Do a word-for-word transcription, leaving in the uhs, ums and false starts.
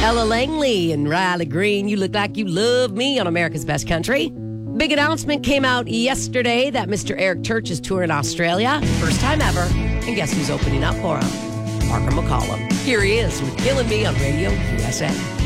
Ella Langley and Riley Green, You Look Like You Love Me on America's Best Country. Big announcement came out yesterday that Mister Eric Church is touring Australia. First time ever. And guess who's opening up for him? Parker McCollum. Here he is with Killing Me on Radio U S A.